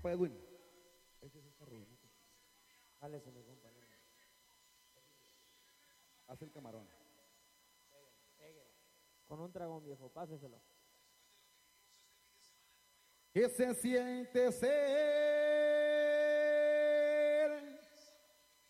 compa Edwin. Ese es esta Rubén. Jálese, mi compa. Haz el camarón. Con un dragón, viejo, páseselo. ¿Qué se siente ser